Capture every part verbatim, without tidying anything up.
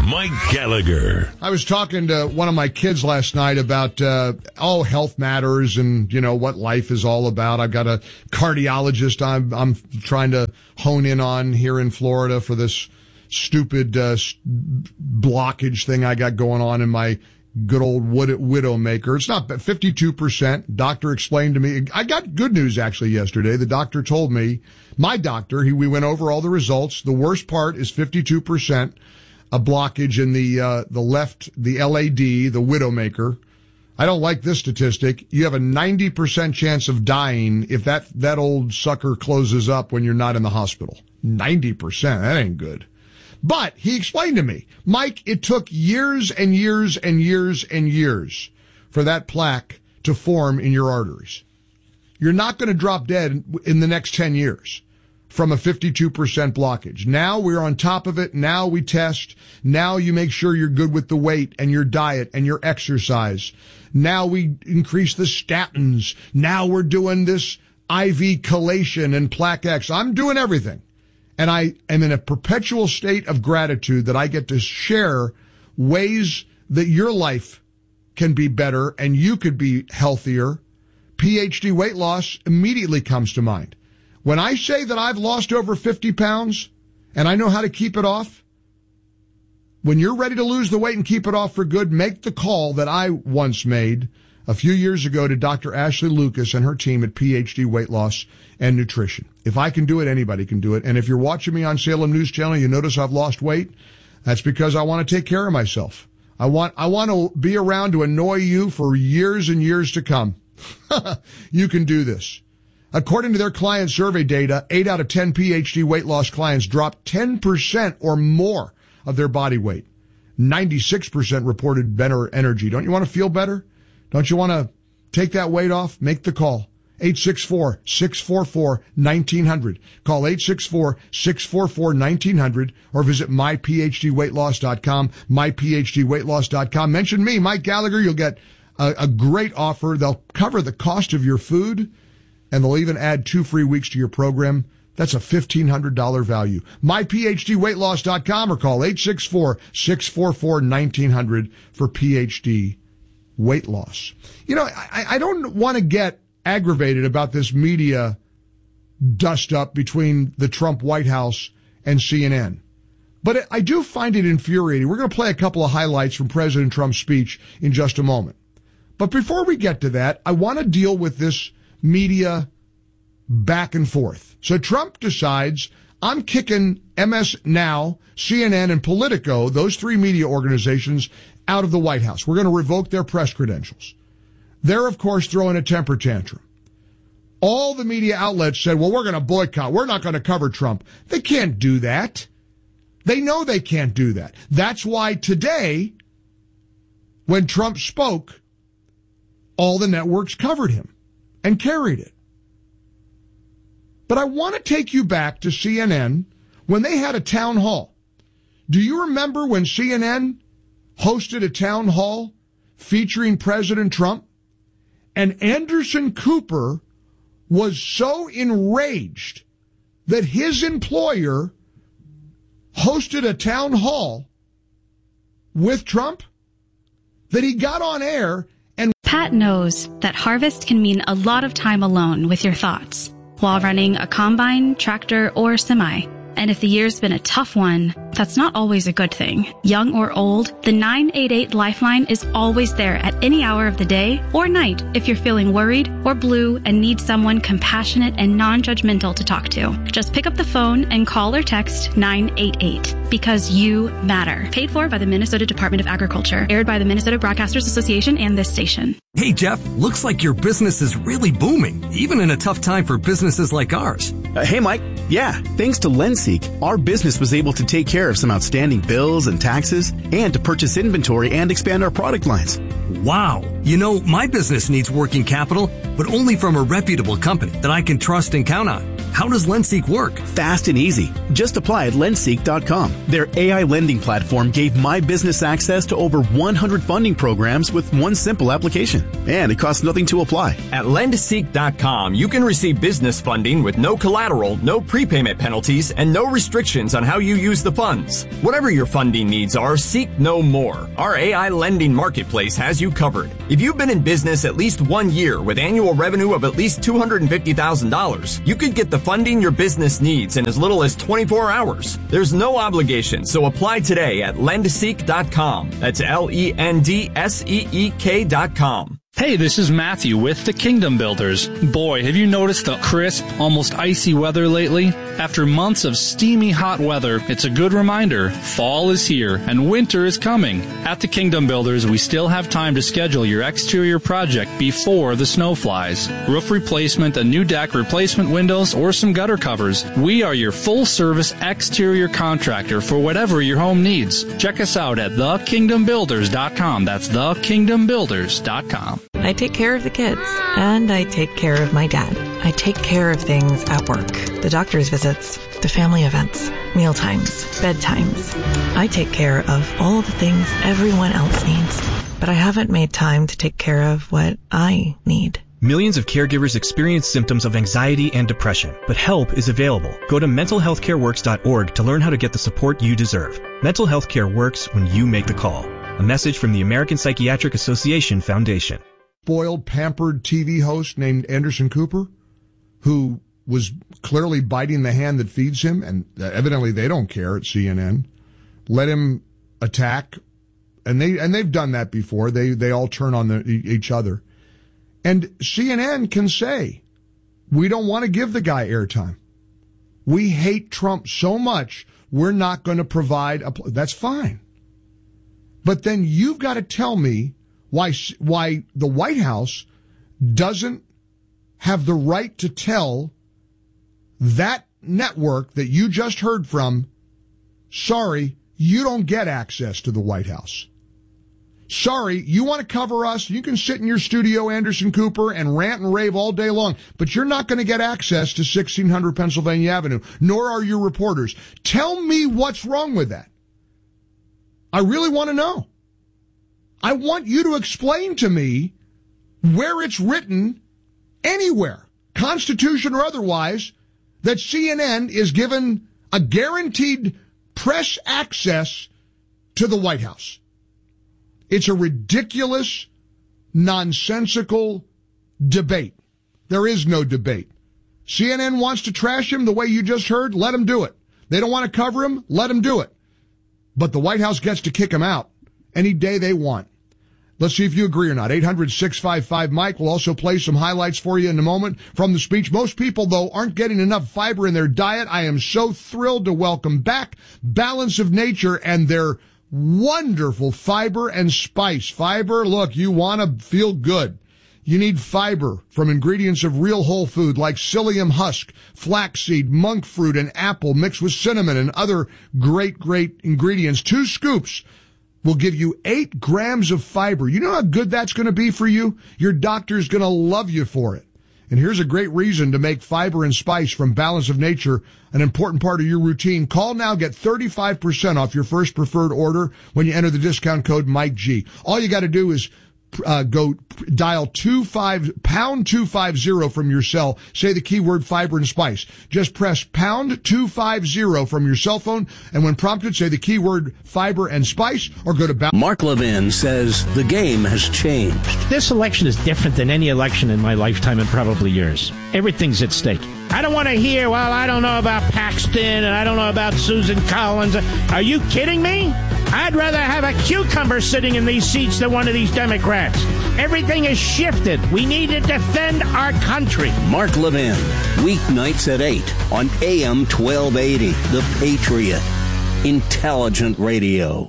Mike Gallagher. I was talking to one of my kids last night about, uh, all health matters and, you know, what life is all about. I've got a cardiologist I'm, I'm trying to hone in on here in Florida for this stupid, uh, blockage thing I got going on in my good old Widowmaker. It's not fifty-two percent. Doctor explained to me. I got good news actually yesterday. The doctor told me, my doctor, he, we went over all the results. The worst part is fifty-two percent. A blockage in the, uh, the left, the L A D, the Widowmaker. I don't like this statistic. You have a ninety percent chance of dying if that, that old sucker closes up when you're not in the hospital. ninety percent. That ain't good. But he explained to me, Mike, it took years and years and years and years for that plaque to form in your arteries. You're not going to drop dead in the next ten years from a fifty-two percent blockage. Now we're on top of it. Now we test. Now you make sure you're good with the weight and your diet and your exercise. Now we increase the statins. Now we're doing this I V chelation and Plaque X. I'm doing everything. And I am in a perpetual state of gratitude that I get to share ways that your life can be better and you could be healthier. P H D weight loss immediately comes to mind. When I say that I've lost over fifty pounds and I know how to keep it off, when you're ready to lose the weight and keep it off for good, make the call that I once made a few years ago to Doctor Ashley Lucas and her team at P H D Weight Loss and Nutrition. If I can do it, anybody can do it. And if you're watching me on Salem News Channel, you notice I've lost weight. That's because I want to take care of myself. I want, I want to be around to annoy you for years and years to come. You can do this. According to their client survey data, eight out of ten P H D weight loss clients dropped ten percent or more of their body weight. ninety-six percent reported better energy. Don't you want to feel better? Don't you want to take that weight off? Make the call. eight six four, six four four, one nine zero zero. Call eight six four, six four four, one nine zero zero or visit my p h d weight loss dot com, my p h d weight loss dot com. Mention me, Mike Gallagher. You'll get a, a great offer. They'll cover the cost of your food, and they'll even add two free weeks to your program. That's a fifteen hundred dollars value. my p h d weight loss dot com or call eight six four, six four four, one nine zero zero for P H D weight loss. You know, I, I don't want to get aggravated about this media dust up between the Trump White House and C N N. But I do find it infuriating. We're going to play a couple of highlights from President Trump's speech in just a moment. But before we get to that, I want to deal with this media back and forth. So Trump decides, I'm kicking M S Now, C N N, and Politico, those three media organizations, out of the White House. We're going to revoke their press credentials. They're, of course, throwing a temper tantrum. All the media outlets said, well, we're going to boycott. We're not going to cover Trump. They can't do that. They know they can't do that. That's why today, when Trump spoke, all the networks covered him and carried it. But I want to take you back to C N N when they had a town hall. Do you remember when C N N hosted a town hall featuring President Trump? And Anderson Cooper was so enraged that his employer hosted a town hall with Trump that he got on air and... Pat knows that harvest can mean a lot of time alone with your thoughts while running a combine, tractor, or semi. And if the year's been a tough one, that's not always a good thing. Young or old, the nine eight eight Lifeline is always there at any hour of the day or night if you're feeling worried or blue and need someone compassionate and non-judgmental to talk to. Just pick up the phone and call or text nine eight eight because you matter. Paid for by the Minnesota Department of Agriculture. Aired by the Minnesota Broadcasters Association and this station. Hey, Jeff, looks like your business is really booming, even in a tough time for businesses like ours. Uh, hey, Mike. Yeah, thanks to Lenseek, our business was able to take care of some outstanding bills and taxes and to purchase inventory and expand our product lines. Wow. You know, my business needs working capital, but only from a reputable company that I can trust and count on. How does Lenseek work? Fast and easy. Just apply at lenseek dot com. Their A I lending platform gave my business access to over one hundred funding programs with one simple application. And it costs nothing to apply. At lenseek dot com, you can receive business funding with no collateral, no prepayment penalties, and no restrictions on how you use the funds. Whatever your funding needs are, seek no more. Our A I lending marketplace has you covered. If you've been in business at least one year with annual revenue of at least two hundred fifty thousand dollars, you could get the funding your business needs in as little as twenty-four hours. There's no obligation, so apply today at lenseek dot com. That's L E N D S E E K dot com. Hey, this is Matthew with the Kingdom Builders. Boy, have you noticed the crisp, almost icy weather lately? After months of steamy hot weather, it's a good reminder fall is here and winter is coming. At the Kingdom Builders, we still have time to schedule your exterior project before the snow flies. Roof replacement, a new deck, replacement windows, or some gutter covers. We are your full-service exterior contractor for whatever your home needs. Check us out at the kingdom builders dot com. That's the kingdom builders dot com. I take care of the kids, and I take care of my dad. I take care of things at work, the doctor's visits, the family events, meal times, bedtimes. I take care of all the things everyone else needs, but I haven't made time to take care of what I need. Millions of caregivers experience symptoms of anxiety and depression, but help is available. Go to mental health care works dot org to learn how to get the support you deserve. Mental health care works when you make the call. A message from the American Psychiatric Association Foundation. Spoiled, pampered T V host named Anderson Cooper, who was clearly biting the hand that feeds him, and evidently they don't care at C N N, let him attack, and they and they've done that before. They they all turn on the, each other, and C N N can say, we don't want to give the guy airtime. We hate Trump so much, we're not going to provide a. That's fine, but then you've got to tell me why why the White House doesn't have the right to tell that network that you just heard from, sorry, you don't get access to the White House. Sorry, you want to cover us, you can sit in your studio, Anderson Cooper, and rant and rave all day long, but you're not going to get access to sixteen hundred Pennsylvania Avenue, nor are your reporters. Tell me what's wrong with that. I really want to know. I want you to explain to me where it's written anywhere, Constitution or otherwise, that C N N is given a guaranteed press access to the White House. It's a ridiculous, nonsensical debate. There is no debate. C N N wants to trash him the way you just heard. Let him do it. They don't want to cover him. Let him do it. But the White House gets to kick him out any day they want. Let's see if you agree or not. eight hundred, six five five, Mike. We'll also play some highlights for you in a moment from the speech. Most people, though, aren't getting enough fiber in their diet. I am so thrilled to welcome back Balance of Nature and their wonderful fiber and spice. Fiber, look, you want to feel good. You need fiber from ingredients of real whole food like psyllium husk, flaxseed, monk fruit, and apple mixed with cinnamon and other great, great ingredients. Two scoops will give you eight grams of fiber. You know how good that's going to be for you? Your doctor's going to love you for it. And here's a great reason to make fiber and spice from Balance of Nature an important part of your routine. Call now, get thirty-five percent off your first preferred order when you enter the discount code Mike G. All you got to do is Uh, go dial two five pound two five zero from your cell. Say the keyword fiber and spice. Just press pound two five zero from your cell phone, and when prompted, say the keyword fiber and spice, or go to. Ba- Mark Levin says the game has changed. This election is different than any election in my lifetime and probably yours. Everything's at stake. I don't want to hear, well, I don't know about Paxton and I don't know about Susan Collins. Are you kidding me? I'd rather have a cucumber sitting in these seats than one of these Democrats. Everything is shifted. We need to defend our country. Mark Levin, weeknights at eight on A M twelve eighty, The Patriot. Intelligent radio.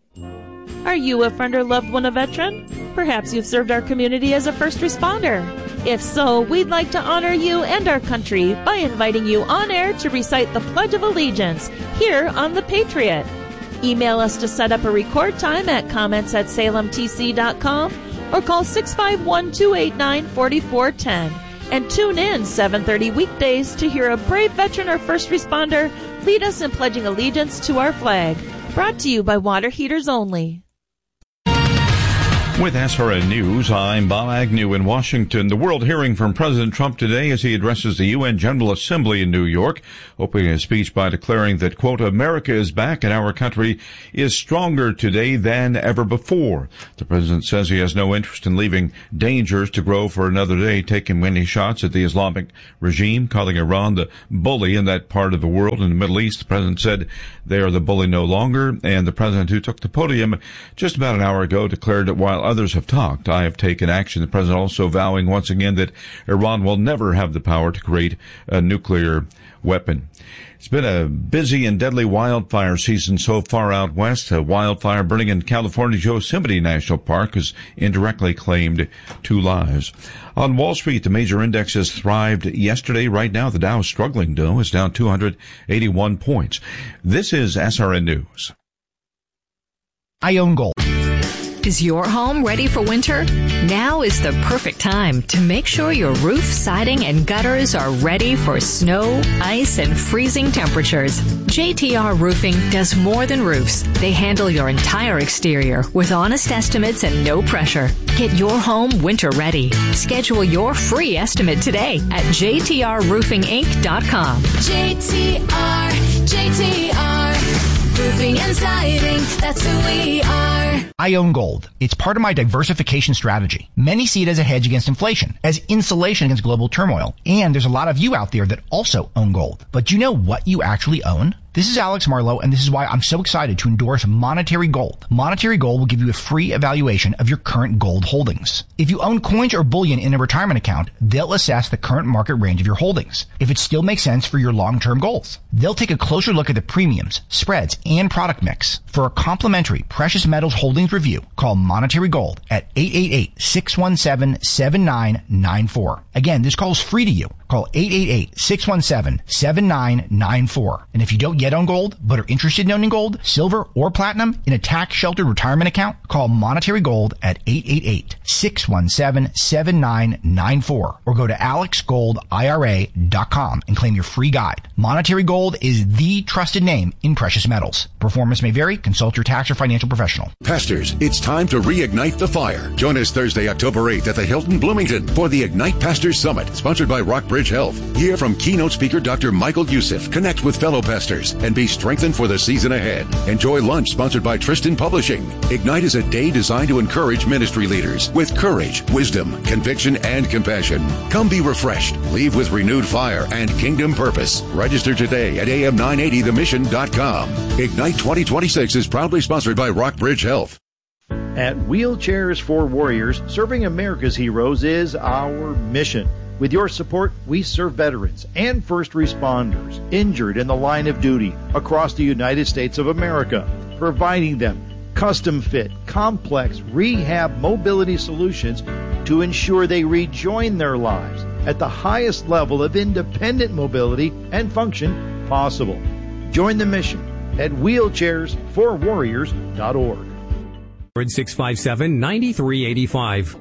Are you a friend or loved one a veteran? Perhaps you've served our community as a first responder. If so, we'd like to honor you and our country by inviting you on air to recite the Pledge of Allegiance here on The Patriot. Email us to set up a record time at comments at salem t c dot com or call six five one, two eight nine, four four one zero. And tune in seven thirty weekdays to hear a brave veteran or first responder lead us in pledging allegiance to our flag. Brought to you by Water Heaters Only. With S R N News, I'm Bob Agnew in Washington. The world hearing from President Trump today as he addresses the U N General Assembly in New York, opening his speech by declaring that, quote, America is back and our country is stronger today than ever before. The president says he has no interest in leaving dangers to grow for another day, taking many shots at the Islamic regime, calling Iran the bully in that part of the world. In the Middle East, the president said they are the bully no longer, and the president who took the podium just about an hour ago declared that while others have talked, I have taken action. The president also vowing once again that Iran will never have the power to create a nuclear weapon. It's been a busy and deadly wildfire season so far out west. A wildfire burning in California's Yosemite National Park has indirectly claimed two lives. On Wall Street, the major indexes thrived yesterday. Right now, the Dow is struggling, though. It's down two hundred eighty-one points. This is S R N News. I own gold. Is your home ready for winter? Now is the perfect time to make sure your roof, siding, and gutters are ready for snow, ice, and freezing temperatures. J T R Roofing does more than roofs. They handle your entire exterior with honest estimates and no pressure. Get your home winter ready. Schedule your free estimate today at j t r roofing inc dot com. J T R, J T R. Roofing and siding, that's who we are. I own gold. It's part of my diversification strategy. Many see it as a hedge against inflation, as insulation against global turmoil. And there's a lot of you out there that also own gold. But do you know what you actually own? This is Alex Marlowe, and this is why I'm so excited to endorse Monetary Gold. Monetary Gold will give you a free evaluation of your current gold holdings. If you own coins or bullion in a retirement account, they'll assess the current market range of your holdings, if it still makes sense for your long-term goals. They'll take a closer look at the premiums, spreads, and product mix. For a complimentary precious metals holdings review, call Monetary Gold at eight eight eight, six one seven, seven nine nine four. Again, this call is free to you. Call eight eight eight, six one seven, seven nine nine four. And if you don't yet own gold, but are interested in owning gold, silver, or platinum in a tax-sheltered retirement account, call Monetary Gold at eight eight eight, six one seven, seven nine nine four or go to alex gold I R A dot com and claim your free guide. Monetary Gold is the trusted name in precious metals. Performance may vary. Consult your tax or financial professional. Pastors, it's time to reignite the fire. Join us Thursday, October eighth at the Hilton Bloomington for the Ignite Pastors Summit, sponsored by Rockbridge Health. Hear from keynote speaker Doctor Michael Youssef. Connect with fellow pastors and be strengthened for the season ahead. Enjoy lunch sponsored by Tristan Publishing. Ignite is a day designed to encourage ministry leaders with courage, wisdom, conviction, and compassion. Come be refreshed. Leave with renewed fire and kingdom purpose. Register today at a m nine eighty the mission dot com. Ignite twenty twenty-six is proudly sponsored by Rockbridge Health. At Wheelchairs for Warriors, serving America's heroes is our mission. With your support, we serve veterans and first responders injured in the line of duty across the United States of America, providing them custom-fit, complex rehab mobility solutions to ensure they rejoin their lives at the highest level of independent mobility and function possible. Join the mission at wheelchairs for warriors dot org. six five seven, nine three eight five.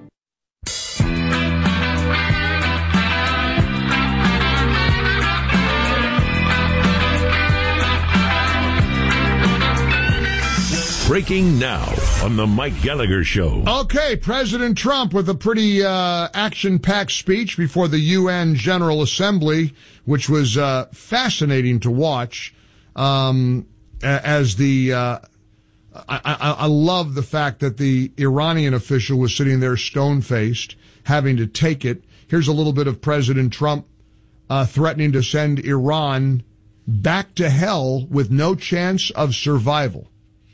Breaking now on the Mike Gallagher Show. Okay, President Trump with a pretty uh, action-packed speech before the U N General Assembly, which was uh, fascinating to watch. Um, as the uh, I, I, I love the fact that the Iranian official was sitting there stone-faced, having to take it. Here's a little bit of President Trump uh, threatening to send Iran back to hell with no chance of survival.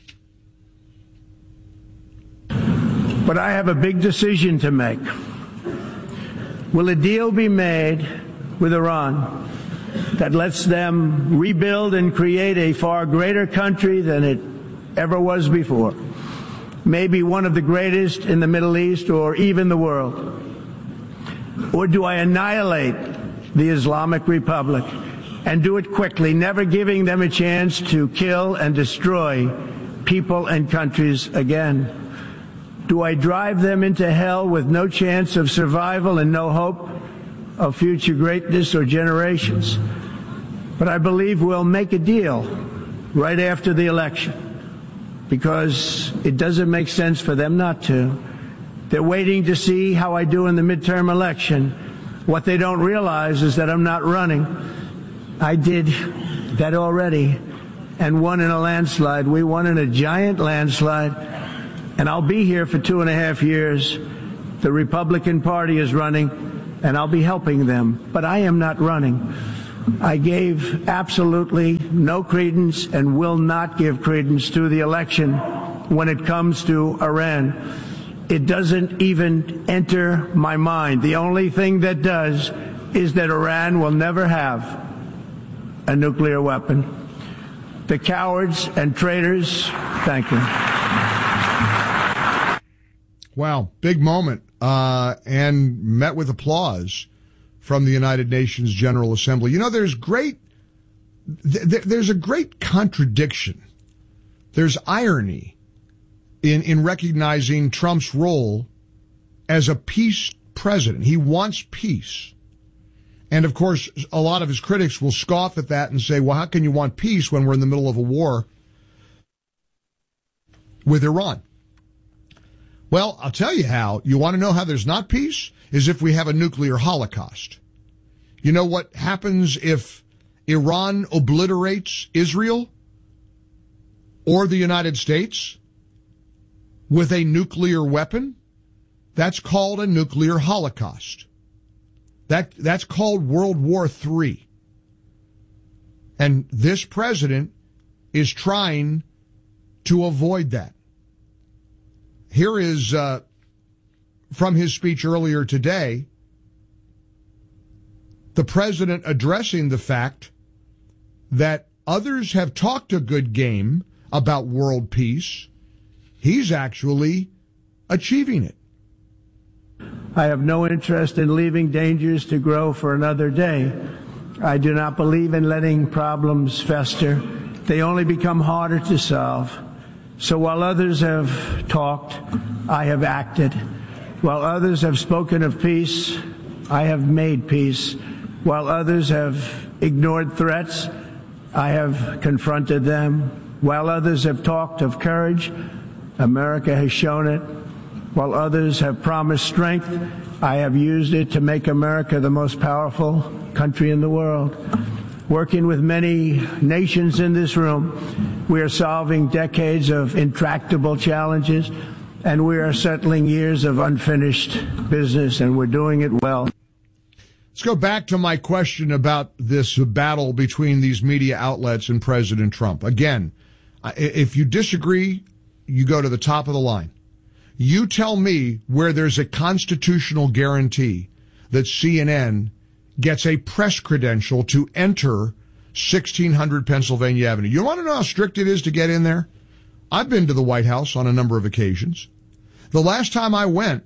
But I have a big decision to make. Will a deal be made with Iran that lets them rebuild and create a far greater country than it ever was before? Maybe one of the greatest in the Middle East or even the world? Or do I annihilate the Islamic Republic and do it quickly, never giving them a chance to kill and destroy people and countries again? Do I drive them into hell with no chance of survival and no hope? of future greatness or generations. But I believe we'll make a deal right after the election, because it doesn't make sense for them not to. They're waiting to see how I do in the midterm election. What they don't realize is that I'm not running. I did that already and won in a landslide. We won in a giant landslide, and I'll be here for two and a half years. The Republican Party is running, and I'll be helping them, but I am not running. I gave absolutely no credence and will not give credence to the election when it comes to Iran. It doesn't even enter my mind. The only thing that does is that Iran will never have a nuclear weapon. The cowards and traitors, thank you. Wow, big moment, uh, and met with applause from the United Nations General Assembly. You know, there's great, th- there's a great contradiction. There's irony in, in recognizing Trump's role as a peace president. He wants peace. And of course, a lot of his critics will scoff at that and say, well, how can you want peace when we're in the middle of a war with Iran? Well, I'll tell you how. You want to know how there's not peace? Is if we have a nuclear holocaust. You know what happens if Iran obliterates Israel or the United States with a nuclear weapon? That's called a nuclear holocaust. That, that's called World War Three. And this president is trying to avoid that. Here is, uh, from his speech earlier today, the president addressing the fact that others have talked a good game about world peace. He's actually achieving it. I have no interest in leaving dangers to grow for another day. I do not believe in letting problems fester. They only become harder to solve. So while others have talked, I have acted. While others have spoken of peace, I have made peace. While others have ignored threats, I have confronted them. While others have talked of courage, America has shown it. While others have promised strength, I have used it to make America the most powerful country in the world. Working with many nations in this room, we are solving decades of intractable challenges, and we are settling years of unfinished business, and we're doing it well. Let's go back to my question about this battle between these media outlets and President Trump. Again, if you disagree, you go to the top of the line. You tell me where there's a constitutional guarantee that C N N gets a press credential to enter sixteen hundred Pennsylvania Avenue. You want to know how strict it is to get in there? I've been to the White House on a number of occasions. The last time I went,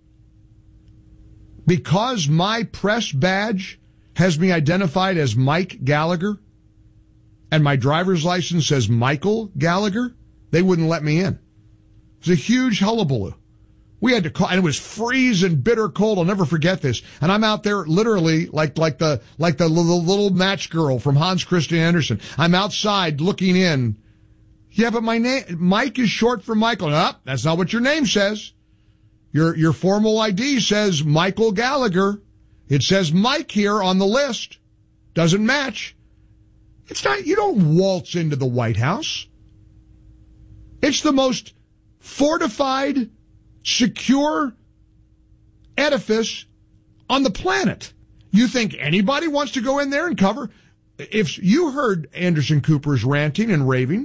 because my press badge has me identified as Mike Gallagher and my driver's license says Michael Gallagher, they wouldn't let me in. It was a huge hullabaloo. We had to call, and it was freezing, bitter cold. I'll never forget this. And I'm out there literally like, like the, like the little, little match girl from Hans Christian Andersen. I'm outside looking in. Yeah, but my name, Mike is short for Michael. No, that's not what your name says. Your, your formal I D says Michael Gallagher. It says Mike here on the list. Doesn't match. It's not, you don't waltz into the White House. It's the most fortified, secure edifice on the planet. You think anybody wants to go in there and cover? If you heard Anderson Cooper's ranting and raving,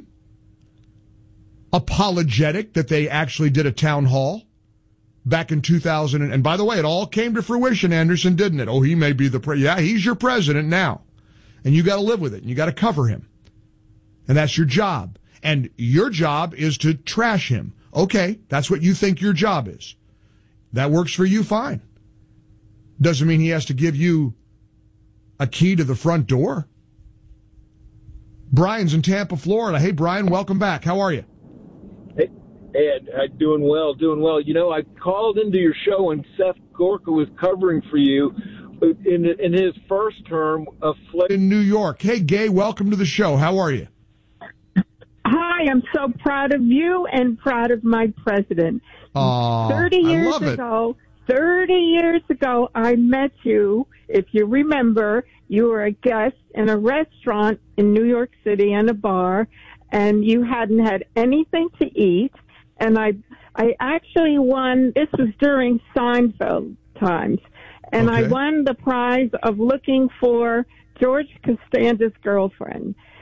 apologetic that they actually did a town hall back in two thousand. And by the way, it all came to fruition, Anderson, didn't it? Oh, he may be the pre- yeah, he's your president now. And you got to live with it. And you got to cover him. And that's your job. And your job is to trash him. Okay, that's what you think your job is. That works for you, fine. Doesn't mean he has to give you a key to the front door. Brian's in Tampa, Florida. Hey, Brian, welcome back. How are you? Hey, Ed, uh, doing well, doing well. You know, I called into your show when Seth Gorka was covering for you in in his first term of in New York. Hey, Gay, welcome to the show. How are you? Hi, I'm so proud of you and proud of my president. Aww, Thirty years I love ago, thirty years ago, I met you. If you remember, you were a guest in a restaurant in New York City in a bar, and you hadn't had anything to eat. And I, I actually won. This was during Seinfeld times, and Okay. I won the prize of looking for George Costanza's girlfriend.